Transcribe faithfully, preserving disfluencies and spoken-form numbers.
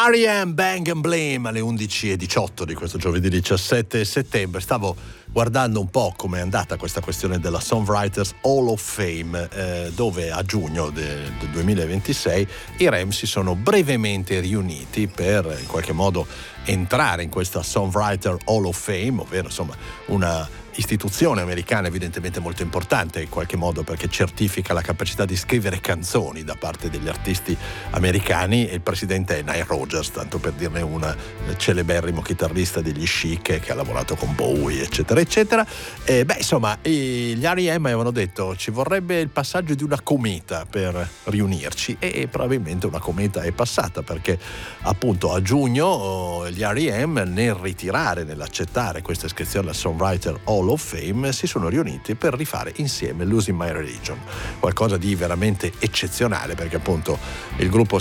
R E M Bang and Blame alle undici e diciotto di questo giovedì diciassette settembre. Stavo guardando un po' come è andata questa questione della Songwriters Hall of Fame, eh, dove a giugno del de duemilaventisei i R E M si sono brevemente riuniti per in qualche modo entrare in questa Songwriter Hall of Fame, ovvero insomma una istituzione americana evidentemente molto importante in qualche modo, perché certifica la capacità di scrivere canzoni da parte degli artisti americani, e il presidente è Nile Rodgers, tanto per dirne una, celeberrimo chitarrista degli Chic che ha lavorato con Bowie eccetera eccetera. E beh insomma gli R E M avevano detto ci vorrebbe il passaggio di una cometa per riunirci, e probabilmente una cometa è passata, perché appunto a giugno gli R E M, nel ritirare, nell'accettare questa iscrizione alla Songwriter Hall of Fame, si sono riuniti per rifare insieme Losing My Religion, qualcosa di veramente eccezionale, perché appunto il gruppo